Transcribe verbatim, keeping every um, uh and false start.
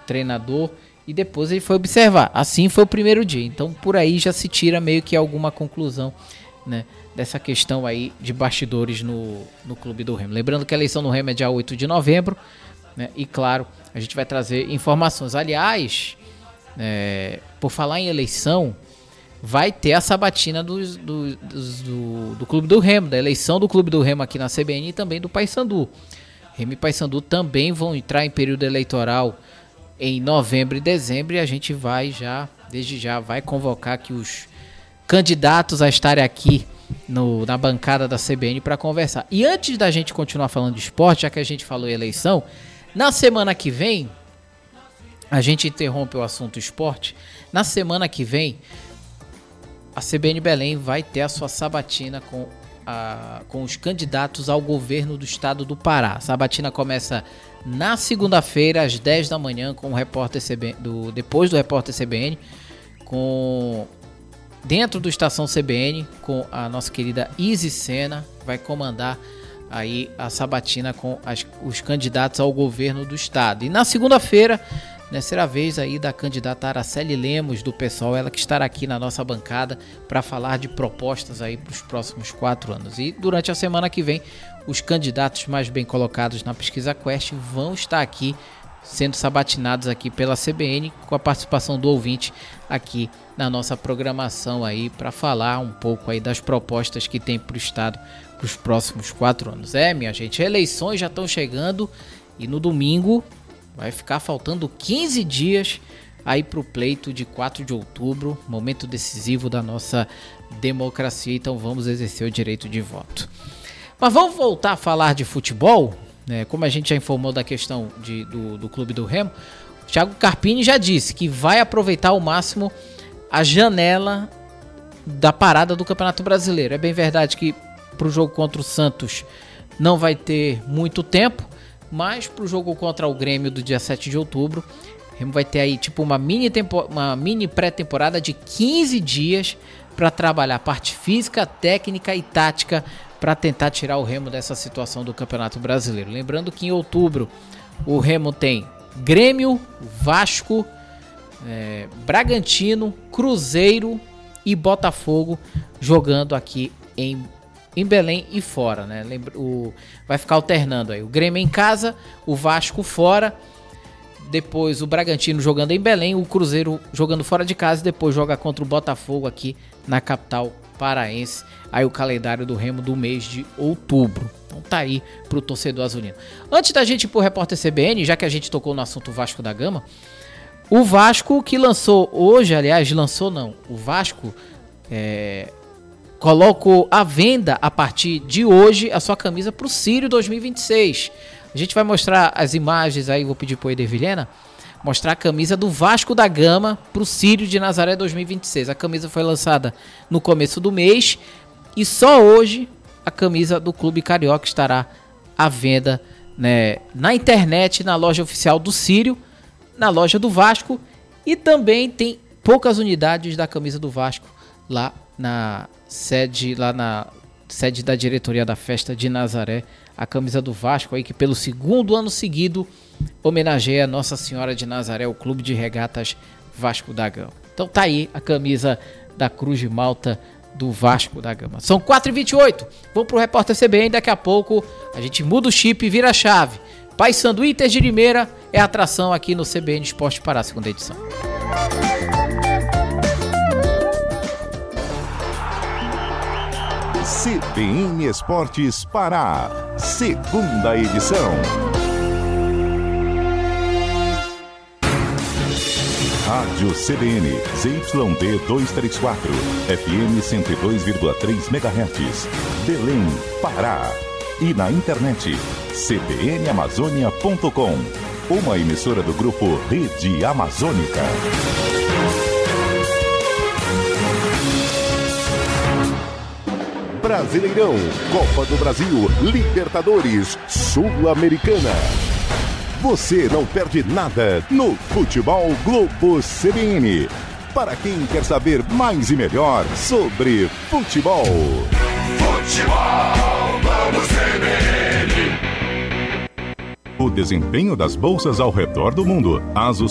treinador, e depois ele foi observar. Assim foi o primeiro dia. Então por aí já se tira meio que alguma conclusão, né, dessa questão aí de bastidores no, no Clube do Remo. Lembrando que a eleição no Remo é dia oito de novembro, né, e claro, a gente vai trazer informações. Aliás, é, por falar em eleição, vai ter a sabatina do, do, do, do Clube do Remo, da eleição do Clube do Remo aqui na C B N e também do Paysandu. Remo e Paysandu também vão entrar em período eleitoral em novembro e dezembro, e a gente vai já, desde já, vai convocar aqui os candidatos a estarem aqui no, na bancada da C B N para conversar. E antes da gente continuar falando de esporte, já que a gente falou em eleição, na semana que vem, a gente interrompe o assunto esporte, na semana que vem, a C B N Belém vai ter a sua sabatina com, a, com os candidatos ao governo do estado do Pará. A sabatina começa na segunda-feira, às dez da manhã, com o repórter C B N, do, depois do repórter C B N, com, dentro do Estação C B N, com a nossa querida Izzy Sena, vai comandar aí a sabatina com as, os candidatos ao governo do estado. E na segunda-feira, né, será a vez aí da candidata Araceli Lemos do PSOL, ela que estará aqui na nossa bancada para falar de propostas aí para os próximos quatro anos. E durante a semana que vem, os candidatos mais bem colocados na pesquisa Quest vão estar aqui sendo sabatinados aqui pela C B N, com a participação do ouvinte aqui na nossa programação aí para falar um pouco aí das propostas que tem para o estado para os próximos quatro anos. É, minha gente, eleições já estão chegando e no domingo vai ficar faltando quinze dias aí para o pleito de quatro de outubro, momento decisivo da nossa democracia, então vamos exercer o direito de voto. Mas vamos voltar a falar de futebol, né? Como a gente já informou da questão de, do, do Clube do Remo, o Thiago Carpini já disse que vai aproveitar ao máximo a janela da parada do Campeonato Brasileiro. É bem verdade que para o jogo contra o Santos não vai ter muito tempo, mas para o jogo contra o Grêmio do dia sete de outubro, o Remo vai ter aí tipo uma mini, tempo, uma mini pré-temporada de quinze dias para trabalhar a parte física, técnica e tática para tentar tirar o Remo dessa situação do Campeonato Brasileiro. Lembrando que em outubro o Remo tem Grêmio, Vasco, é, Bragantino, Cruzeiro e Botafogo jogando aqui em, em Belém e fora, né? Lembra, o, vai ficar alternando aí o Grêmio em casa, o Vasco fora, depois o Bragantino jogando em Belém, o Cruzeiro jogando fora de casa e depois joga contra o Botafogo aqui na capital paraense. Aí o calendário do Remo do mês de outubro. Então tá aí pro torcedor azulino. Antes da gente ir pro repórter C B N, já que a gente tocou no assunto Vasco da Gama, o Vasco que lançou hoje, aliás, lançou não, o Vasco é, colocou à venda a partir de hoje a sua camisa pro Sírio dois mil e vinte e seis. A gente vai mostrar as imagens aí, vou pedir pro Eder Vilhena mostrar a camisa do Vasco da Gama pro Sírio de Nazaré dois mil e vinte e seis. A camisa foi lançada no começo do mês e só hoje a camisa do Clube Carioca estará à venda, né, na internet, na loja oficial do Sírio, na loja do Vasco, e também tem poucas unidades da camisa do Vasco lá na sede, lá na sede da diretoria da Festa de Nazaré, a camisa do Vasco aí que pelo segundo ano seguido homenageia Nossa Senhora de Nazaré, o Clube de Regatas Vasco da Gama. Então tá aí a camisa da Cruz de Malta do Vasco da Gama. São quatro e vinte e oito, vamos pro repórter C B N, daqui a pouco a gente muda o chip e vira a chave. Paysandu e Inter de Limeira é a atração aqui no C B N Esporte Pará, segunda edição. C B N Esportes Pará, segunda edição. Rádio C B N, Z Y D duzentos e trinta e quatro, F M cento e dois vírgula três megahertz, Belém, Pará. E na internet, c b n amazônia ponto com, uma emissora do grupo Rede Amazônica. Brasileirão, Copa do Brasil, Libertadores, Sul-Americana. Você não perde nada no Futebol Globo C B N. Para quem quer saber mais e melhor sobre futebol. Futebol Globo C B N. O desempenho das bolsas ao redor do mundo. Asus